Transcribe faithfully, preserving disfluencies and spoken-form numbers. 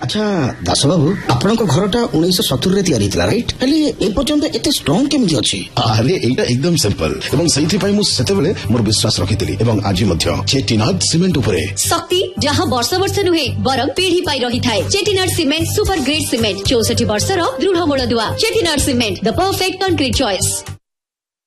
अच्छा दास बाबू आपण घरटा उन्नीस सत्तर रे तैयारी थिला राइट हेले ए पर्यंत एते स्ट्रांग केमि अछि? अरे एटा एकदम सिंपल एवं सही पाई मु सेतेबेले मोर विश्वास रखिथिली एवं आज मध्य चेटीनाथ सीमेंट उपरे शक्ति जहां वर्ष वर्ष नुहे बरम पीढ़ी पाई रही थाए। चेटीनाथ सीमेंट सुपर ग्रेड सीमेंट चौसठ वर्ष रो दृढ़ मूल दुआ। चेटीनाथ cement the perfect concrete choice.